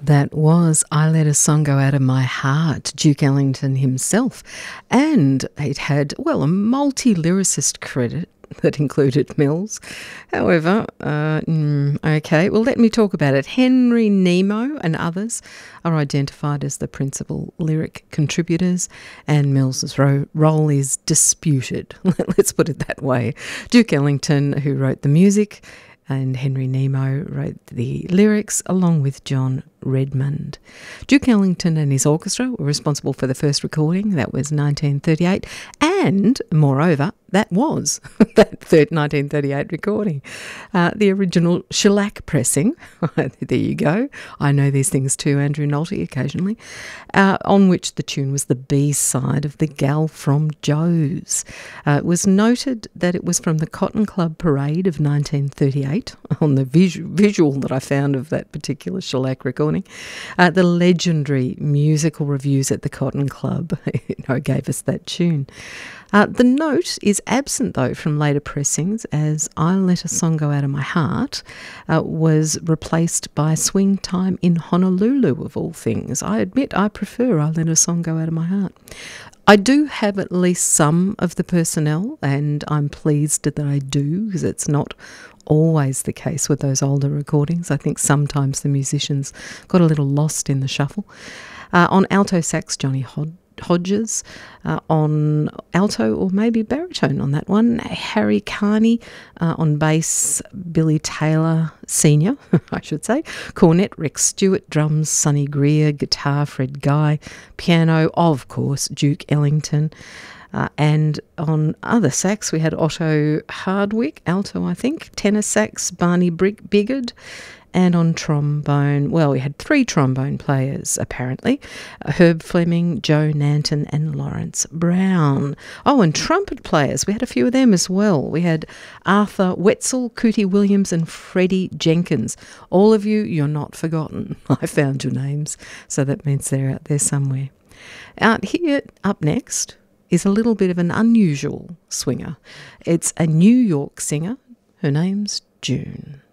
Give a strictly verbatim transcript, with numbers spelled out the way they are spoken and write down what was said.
That was I Let a Song Go Out of My Heart, Duke Ellington himself. And it had, well, a multi-lyricist credit that included Mills. However, uh, mm, okay, well, let me talk about it. Henry Nemo and others are identified as the principal lyric contributors, and Mills's ro- role is disputed. Let's put it that way. Duke Ellington, who wrote the music, and Henry Nemo wrote the lyrics along with John Redmond. Duke Ellington and his orchestra were responsible for the first recording. That was nineteen thirty-eight. And, moreover, that was that nineteen thirty-eight recording. Uh, the original shellac pressing, there you go. I know these things too, Andrew Nolte, occasionally, uh, on which the tune was the B-side of The Gal from Joe's. Uh, it was noted that it was from the Cotton Club Parade of nineteen thirty-eight, on the visu- visual that I found of that particular shellac recording. Uh, the legendary musical reviews at the Cotton Club you know, gave us that tune. Uh, the note is absent, though, from later pressings, as I Let a Song Go Out of My Heart uh, was replaced by Swing Time in Honolulu, of all things. I admit I prefer I Let a Song Go Out of My Heart. I do have at least some of the personnel, and I'm pleased that I do, because it's not always the case with those older recordings. I think sometimes the musicians got a little lost in the shuffle. Uh, on alto sax, Johnny Hod- Hodges. Uh, on alto or maybe baritone on that one, Harry Carney. Uh, on bass, Billy Taylor Senior, I should say. Cornet, Rex Stewart. Drums, Sonny Greer. Guitar, Fred Guy. Piano, of course, Duke Ellington. Uh, and on other sax, we had Otto Hardwick, alto, I think. Tenor sax, Barney Brick Biggard. And on trombone, well, we had three trombone players, apparently. Uh, Herb Fleming, Joe Nanton, and Lawrence Brown. Oh, and trumpet players. We had a few of them as well. We had Arthur Wetzel, Cootie Williams, and Freddie Jenkins. All of you, you're not forgotten. I found your names, so that means they're out there somewhere. Out here, up next, is a little bit of an unusual swinger. It's a New York singer. Her name's June.